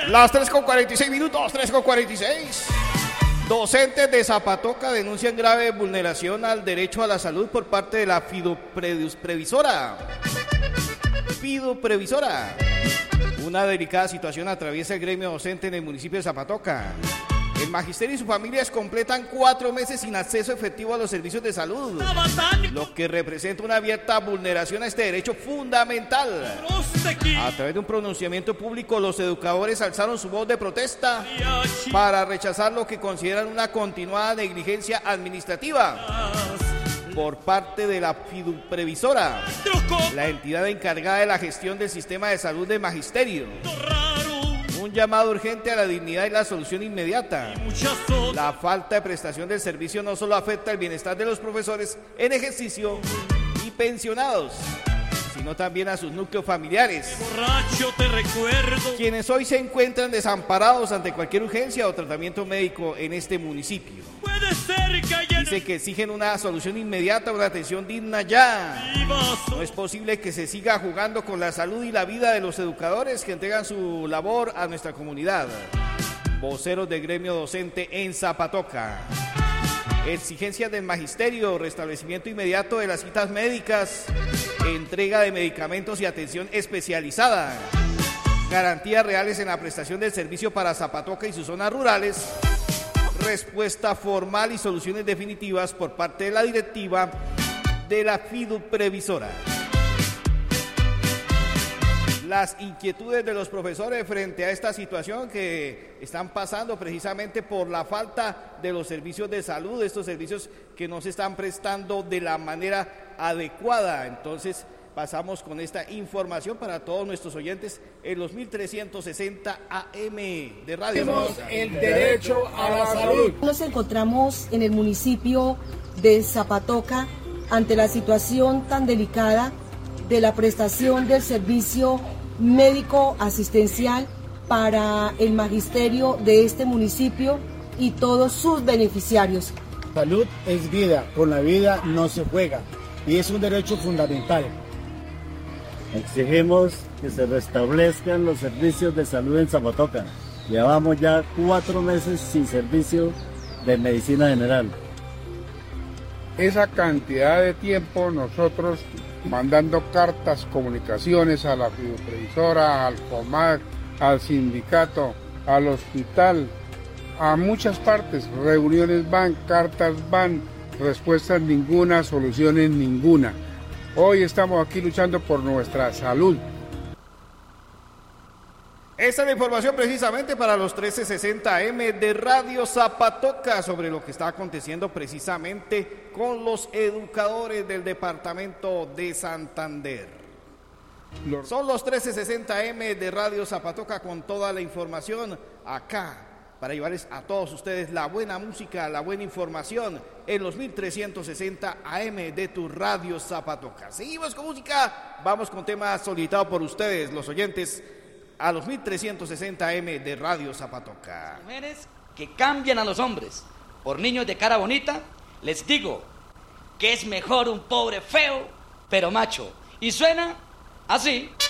Las 3:46, 3:46. Docentes de Zapatoca denuncian grave vulneración al derecho a la salud por parte de la Fiduprevisora. Una delicada situación atraviesa el gremio docente en el municipio de Zapatoca. El magisterio y sus familias completan 4 meses sin acceso efectivo a los servicios de salud, lo que representa una abierta vulneración a este derecho fundamental. A través de un pronunciamiento público, los educadores alzaron su voz de protesta para rechazar lo que consideran una continuada negligencia administrativa por parte de la Fiduprevisora, la entidad encargada de la gestión del sistema de salud del magisterio. Un llamado urgente a la dignidad y la solución inmediata. La falta de prestación del servicio no solo afecta el bienestar de los profesores en ejercicio y pensionados, sino también a sus núcleos familiares, quienes hoy se encuentran desamparados ante cualquier urgencia o tratamiento médico en este municipio. Dice que exigen una solución inmediata, una atención digna ya. No es posible que se siga jugando con la salud y la vida de los educadores que entregan su labor a nuestra comunidad. Voceros del gremio docente en Zapatoca. Exigencias del magisterio, restablecimiento inmediato de las citas médicas, entrega de medicamentos y atención especializada, garantías reales en la prestación del servicio para Zapatoca y sus zonas rurales, respuesta formal y soluciones definitivas por parte de la directiva de la Fiduprevisora. Las inquietudes de los profesores frente a esta situación que están pasando precisamente por la falta de los servicios de salud, estos servicios que no se están prestando de la manera adecuada. Entonces pasamos con esta información para todos nuestros oyentes en los 1360 AM de Radio. Tenemos el derecho a la salud. Nos encontramos en el municipio de Zapatoca ante la situación tan delicada de la prestación del servicio médico asistencial para el magisterio de este municipio y todos sus beneficiarios. Salud es vida, con la vida no se juega y es un derecho fundamental. Exigimos que se restablezcan los servicios de salud en Zapatoca. Llevamos ya 4 meses sin servicio de medicina general. Esa cantidad de tiempo nosotros mandando cartas, comunicaciones a la Fiduprevisora, al COMAC, al sindicato, al hospital, a muchas partes, reuniones van, cartas van, respuestas ninguna, soluciones ninguna. Hoy estamos aquí luchando por nuestra salud. Esta es la información precisamente para los 1360 AM de Radio Zapatoca sobre lo que está aconteciendo precisamente con los educadores del departamento de Santander. Son los 1360 AM de Radio Zapatoca con toda la información acá para llevarles a todos ustedes la buena música, la buena información en los 1360 AM de tu Radio Zapatoca. Seguimos con música, vamos con temas solicitados por ustedes, los oyentes, a los 1360 AM de Radio Zapatoca. Mujeres que cambian a los hombres por niños de cara bonita, les digo que es mejor un pobre feo, pero macho. Y suena así.